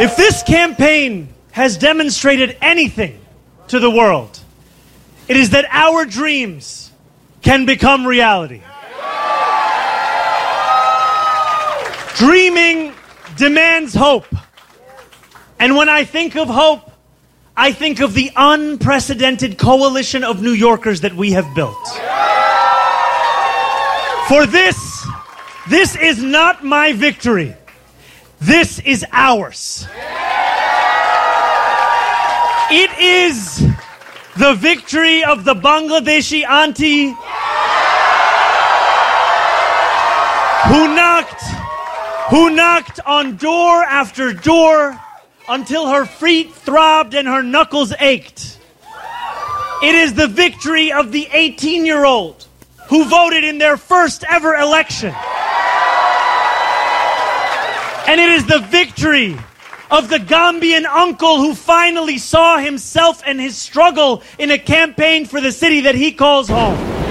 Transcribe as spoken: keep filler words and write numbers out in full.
If this campaign has demonstrated anything to the world, it is that our dreams can become reality. Dreaming demands hope. And when I think of hope, I think of the unprecedented coalition of New Yorkers that we have built. For this, this is not my victory. This is ours. It is the victory of the Bangladeshi auntie who knocked, who knocked on door after door until her feet throbbed and her knuckles ached. It is the victory of the eighteen-year-old who voted in their first ever election. And it is the victory of the Gambian uncle who finally saw himself and his struggle in a campaign for the city that he calls home.